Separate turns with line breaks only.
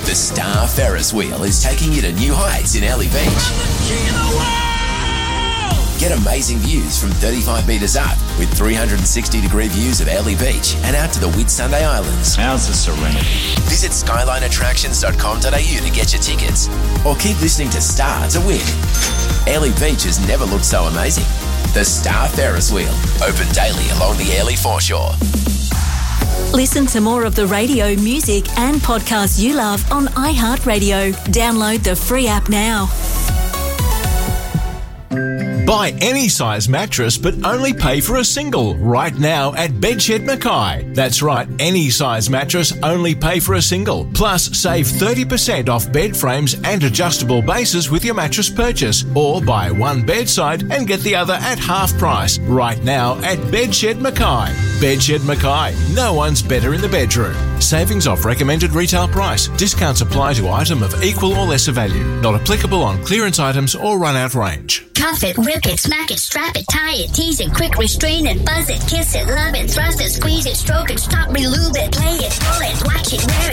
The Star Ferris wheel is taking you to new heights in Airlie Beach. Get amazing views from 35 metres up with 360-degree views of Airlie Beach and out to the Whitsunday Islands.
How's the serenity?
Visit skylineattractions.com.au to get your tickets or keep listening to Star to win. Airlie Beach has never looked so amazing. The Star Ferris wheel, open daily along the Airlie foreshore.
Listen to more of the radio, music and podcasts you love on iHeartRadio. Download the free app now.
Buy any size mattress but only pay for a single right now at Bedshed Mackay. That's right, any size mattress, only pay for a single. Plus, save 30% off bed frames and adjustable bases with your mattress purchase. Or buy one bedside and get the other at half price right now at Bedshed Mackay. Bedshed Mackay, no one's better in the bedroom. Savings off recommended retail price. Discounts apply to item of equal or lesser value. Not applicable on clearance items or run-out range.
Cuff it, rip it, smack it, strap it, tie it, tease it, quick restrain it, buzz it, kiss it, love it, thrust it, squeeze it, stroke it, stop, relube it, play it, pull it, watch it, wear it.